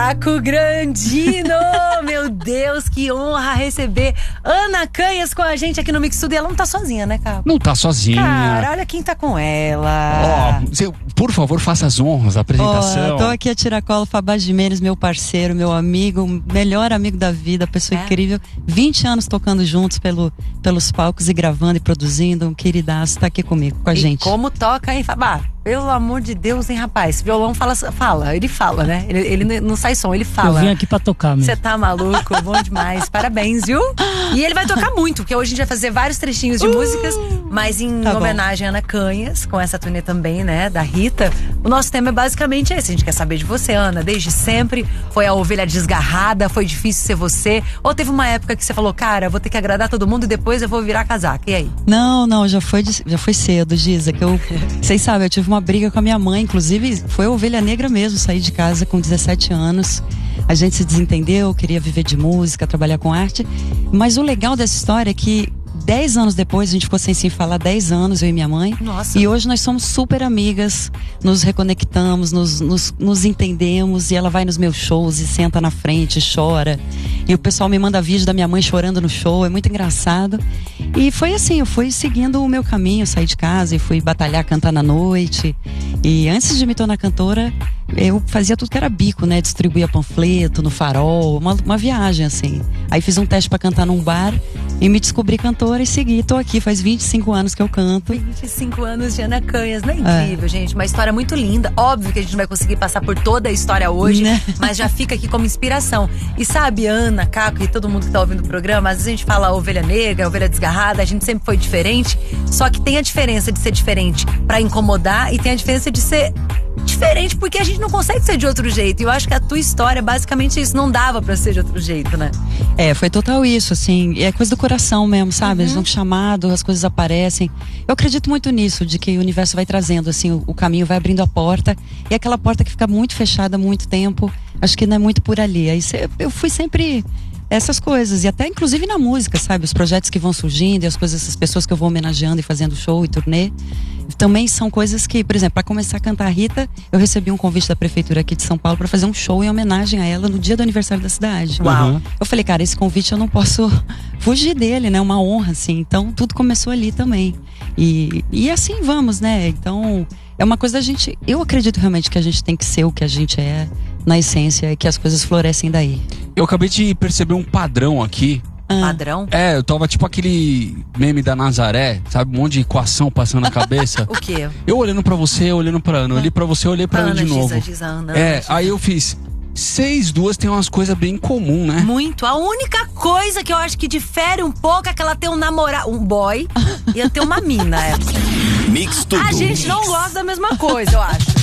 Caco Grandino! Meu Deus, que honra receber Ana Canhas com a gente aqui no Mix Tudo. E ela não tá sozinha, né, Caco? Não tá sozinha. Cara, olha quem tá com ela. Por favor, faça as honras, a apresentação. Tô aqui a Tiracolo, Fabá Jimenez, meu parceiro, meu amigo, melhor amigo da vida, pessoa incrível. 20 anos tocando juntos pelos palcos e gravando e produzindo. Um queridaço, tá aqui comigo, com a gente. Como toca, hein, Fabá? Pelo amor de Deus, hein, rapaz? Violão fala, ele fala, né? Ele não sai som, ele fala. Eu vim aqui pra tocar mesmo. Você tá maluco? Bom demais. Parabéns, viu? E ele vai tocar muito, porque hoje a gente vai fazer vários trechinhos de músicas, mas em homenagem a Ana Canhas, com essa turnê também, né, da Rita. O nosso tema é basicamente esse. A gente quer saber de você, Ana. Desde sempre foi a ovelha desgarrada, foi difícil ser você? Ou teve uma época que você falou, cara, vou ter que agradar todo mundo e depois eu vou virar casaca? E aí? Não, já foi cedo, Giza, que vocês sabem, eu tive uma briga com a minha mãe, inclusive foi ovelha negra mesmo, saí de casa com 17 anos, a gente se desentendeu, queria viver de música, trabalhar com arte, mas o legal dessa história é que 10 anos depois, a gente ficou sem se falar 10 anos, eu e minha mãe. Nossa. E hoje nós somos super amigas, nos reconectamos, nos entendemos. E ela vai nos meus shows e senta na frente, chora. E o pessoal me manda vídeo da minha mãe chorando no show, é muito engraçado. E foi assim, eu fui seguindo o meu caminho, saí de casa e fui batalhar, cantar na noite. E antes de me tornar cantora, eu fazia tudo que era bico, né? Distribuía panfleto no Farol, uma viagem assim. Aí fiz um teste pra cantar num bar e me descobri cantora e segui. Tô aqui, faz 25 anos que eu canto. 25 anos de Ana Canhas, não é incrível, gente? Uma história muito linda. Óbvio que a gente não vai conseguir passar por toda a história hoje, né? Mas já fica aqui como inspiração. E sabe, Ana, Caco e todo mundo que tá ouvindo o programa, às vezes a gente fala ovelha negra, ovelha desgarrada, a gente sempre foi diferente. Só que tem a diferença de ser diferente pra incomodar e tem a diferença de ser diferente porque a gente não consegue ser de outro jeito. E eu acho que a tua história é basicamente isso. Não dava pra ser de outro jeito, né? Foi total isso, assim. É coisa do coração mesmo, sabe? Eles dão chamado, as coisas aparecem. Eu acredito muito nisso, de que o universo vai trazendo, assim, o caminho vai abrindo a porta. E aquela porta que fica muito fechada há muito tempo, acho que não é muito por ali. Aí eu fui sempre essas coisas, e até inclusive na música, sabe? Os projetos que vão surgindo e essas pessoas que eu vou homenageando e fazendo show e turnê, também são coisas que, por exemplo, para começar a cantar a Rita, eu recebi um convite da prefeitura aqui de São Paulo para fazer um show em homenagem a ela no dia do aniversário da cidade. Uau! Eu falei, cara, esse convite eu não posso fugir dele, né? Uma honra, assim. Então, tudo começou ali também. E assim vamos, né? Então, é uma coisa da gente... Eu acredito realmente que a gente tem que ser o que a gente é na essência e que as coisas florescem daí. Eu acabei de perceber um padrão aqui. Padrão? Eu tava tipo aquele meme da Nazaré, sabe? Um monte de equação passando na cabeça. O quê? Eu olhando pra você, olhando pra Ana. Eu olhei pra você, olhei pra Ana de novo. Giza, Ana, aí eu fiz... Vocês duas têm umas coisas bem comum, né? Muito. A única coisa que eu acho que difere um pouco é que ela tem um namorado, um boy, e eu tenho uma mina. Mix Tudo. A gente não gosta da mesma coisa, eu acho.